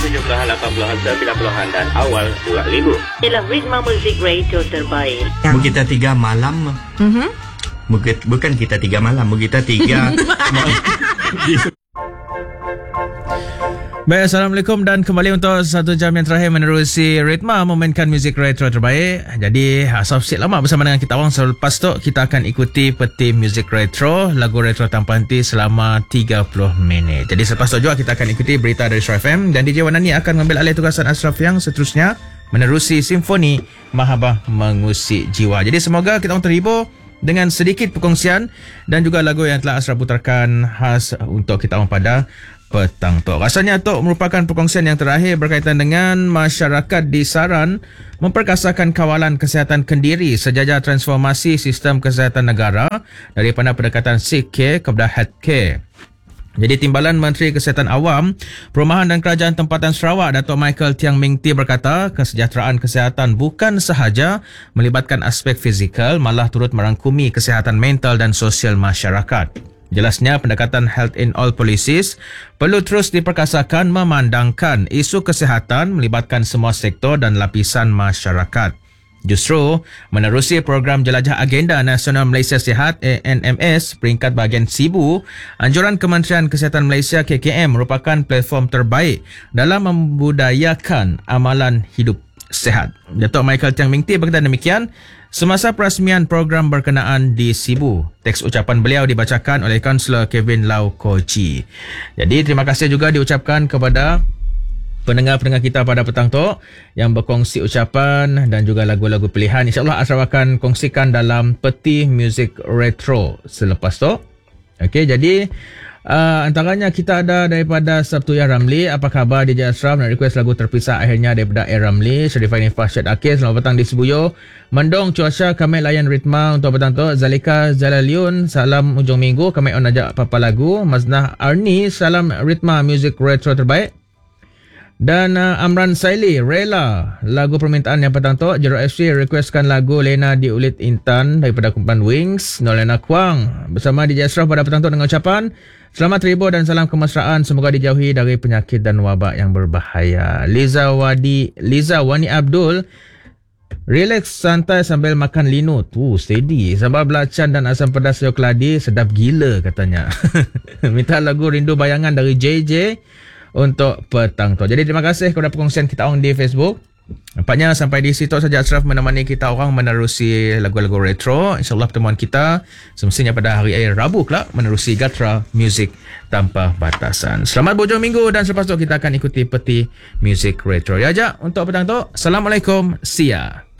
70-an, 80-an, 90-an dan awal 2000. Ialah ritma muzik radio terbaik. Kita 3 malam. Bukan kita 3 malam, kita 3 Baik, Assalamualaikum dan kembali untuk 1 jam yang terakhir menerusi ritma memainkan muzik retro terbaik. Jadi, sikit lama bersama dengan kita orang. Selepas tu, kita akan ikuti peti muzik retro, lagu retro tanpa henti selama 30 minit. Jadi, selepas tu juga kita akan ikuti berita dari Ashraf FM dan DJ Wanani akan mengambil alih tugasan Ashraf yang seterusnya menerusi Simfoni Mahabah Mengusik Jiwa. Jadi, semoga kita orang terhibur dengan sedikit perkongsian dan juga lagu yang telah Ashraf putarkan khas untuk kita orang pada petang tu. Rasanya tu merupakan perkongsian yang terakhir berkaitan dengan masyarakat disaran memperkasakan kawalan kesihatan kendiri sejajar transformasi sistem kesihatan negara daripada pendekatan sick care kepada health care. Jadi Timbalan Menteri Kesihatan Awam, Perumahan dan Kerajaan Tempatan Sarawak, Datuk Michael Tiang Ming Ti berkata, kesejahteraan kesihatan bukan sahaja melibatkan aspek fizikal, malah turut merangkumi kesihatan mental dan sosial masyarakat. Jelasnya, pendekatan health in all policies perlu terus diperkasakan memandangkan isu kesihatan melibatkan semua sektor dan lapisan masyarakat. Justru, menerusi program Jelajah Agenda Nasional Malaysia Sihat ANMS peringkat bahagian Sibu, anjuran Kementerian Kesihatan Malaysia KKM merupakan platform terbaik dalam membudayakan amalan hidup sihat. Datuk Michael Tiang Ming Ti berkata demikian semasa perasmian program berkenaan di Sibu. Teks ucapan beliau dibacakan oleh Kaunselor Kevin Lau Koji. Jadi terima kasih juga diucapkan kepada pendengar-pendengar kita pada petang tu yang berkongsi ucapan dan juga lagu-lagu pilihan. InsyaAllah Ashraf akan kongsikan dalam peti muzik retro selepas tu. Okey, jadi antaranya kita ada daripada Sabtu Ya Ramli. Apa khabar DJ Ashraf? Nak request lagu terpisah akhirnya daripada A Ramli. Syarifah Nifah Syed Akil. Selamat petang di Sibuyo. Mendong cuaca kami layan ritma untuk petang tu. Zalika Zalaliun, salam ujung minggu. Kami on ajak papa lagu. Maznah Arni, salam ritma music retro terbaik. Dan Amran Saili, rela lagu permintaan yang petang tu. Jero FC requestkan lagu Lena di Ulit Intan daripada kumpulan Wings. Nolena Kuang bersama DJ Ashraf pada petang tu dengan ucapan selamat terhibur dan salam kemesraan. Semoga dijauhi dari penyakit dan wabak yang berbahaya. Liza Wani Abdul, relax santai sambil makan linut. Steady. Sambal belacan dan asam pedas sayur keladi sedap gila katanya. Minta lagu Rindu Bayangan dari JJ untuk petang tu. Jadi terima kasih kepada perkongsian kita orang di Facebook. Nampaknya sampai di situ saja Ashraf menemani kita orang menerusi lagu-lagu retro. InsyaAllah pertemuan kita semestinya pada hari Rabu kelak menerusi Gatra Music Tanpa Batasan. Selamat berhujung minggu dan selepas tu kita akan ikuti peti muzik retro. Ya, untuk petang tu. Assalamualaikum. See ya.